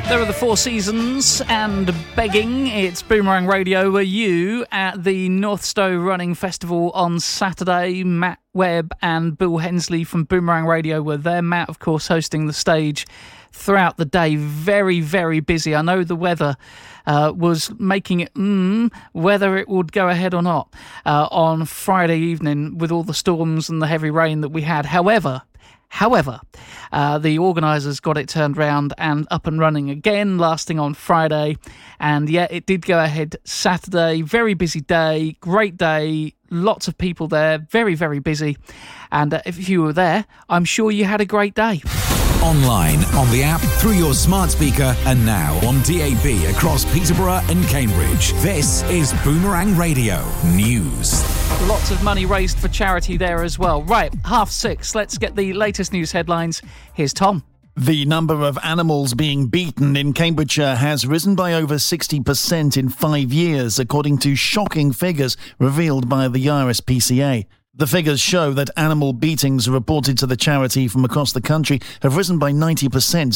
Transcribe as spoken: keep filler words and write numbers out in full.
There are the Four Seasons and Begging. It's Boomerang Radio. Were you at the Northstowe Running Festival on Saturday? Matt Webb and Bill Hensley from Boomerang Radio were there. Matt, of course, hosting the stage throughout the day. Very, very busy. I know the weather uh, was making it mm, whether it would go ahead or not uh, on Friday evening with all the storms and the heavy rain that we had. However... However, uh, the organisers got it turned round and up and running again, lasting on Friday. And yeah, it did go ahead Saturday. Very busy day, great day, lots of people there, very, very busy. And uh, if you were there, I'm sure you had a great day. Online, on the app, through your smart speaker, and now on D A B across Peterborough and Cambridge. This is Boomerang Radio News. Lots of money raised for charity there as well. Right, half six. Let's get the latest news headlines. Here's Tom. The number of animals being beaten in Cambridgeshire has risen by over sixty percent in five years, according to shocking figures revealed by the R S P C A. The figures show that animal beatings reported to the charity from across the country have risen by ninety percent